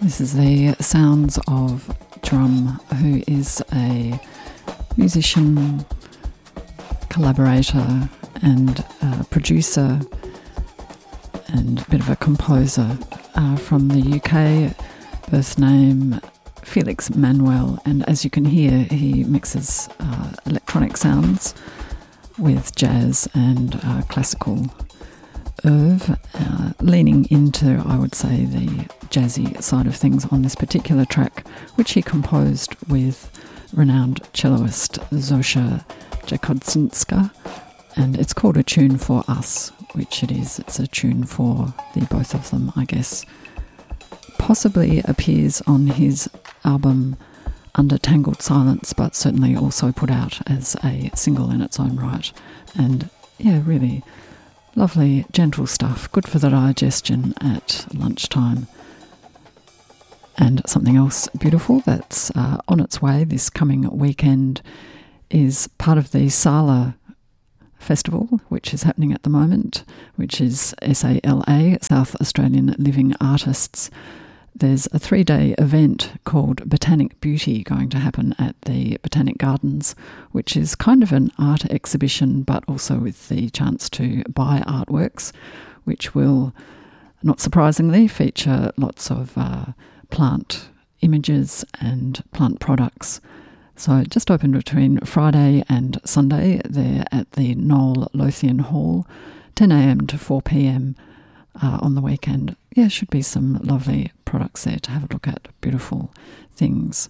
This is the sounds of Drum, who is a musician, collaborator and producer and a bit of a composer from the UK, birth name Felix Manuel, and as you can hear he mixes electronic sounds with jazz and classical oeuvre, leaning into, I would say, the jazzy side of things on this particular track, which he composed with renowned celloist Zosha Jagodzinska, and it's called A Tune for Us, which it is. It's a tune for the both of them, I guess. Possibly appears on his album Under Tangled Silence, but certainly also put out as a single in its own right. And yeah, really lovely, gentle stuff, good for the digestion at lunchtime. And something else beautiful that's on its way this coming weekend is part of the Sala Festival, which is happening at the moment, which is SALA, South Australian Living Artists. There's a 3-day event called Botanic Beauty going to happen at the Botanic Gardens, which is kind of an art exhibition, but also with the chance to buy artworks, which will, not surprisingly, feature lots of plant images and plant products. So just open between Friday and Sunday there at the Noel Lothian Hall, 10 a.m. to 4 p.m. On the weekend. Yeah, should be some lovely products there to have a look at, beautiful things.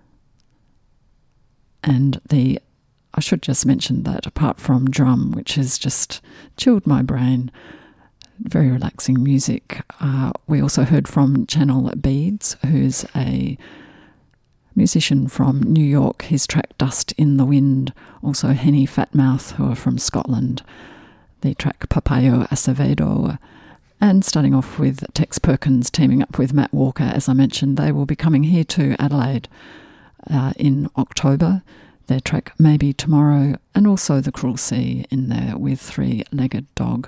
And I should just mention that apart from Drum, which has just chilled my brain, very relaxing music, we also heard from Channel Beads, who's a musician from New York. His track Dust in the Wind. Also Henny Fatmouth, who are from Scotland. The track Papayo Acevedo. And starting off with Tex Perkins teaming up with Matt Walker, as I mentioned. They will be coming here to Adelaide in October. Their track Maybe Tomorrow, and also The Cruel Sea in there with Three-Legged Dog.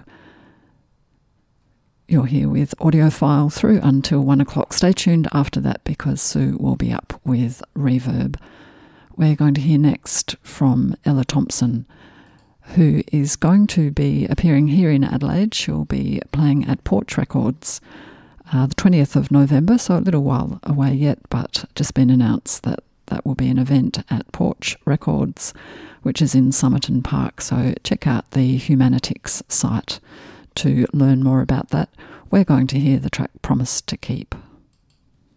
You're here with Audiophile through until 1 o'clock. Stay tuned after that because Sue will be up with Reverb. We're going to hear next from Ella Thompson, who is going to be appearing here in Adelaide. She'll be playing at Porch Records the 20th of November, so a little while away yet, but just been announced that that will be an event at Porch Records, which is in Somerton Park. So check out the Humanitics site to learn more about that. We're going to hear the track Promise to Keep.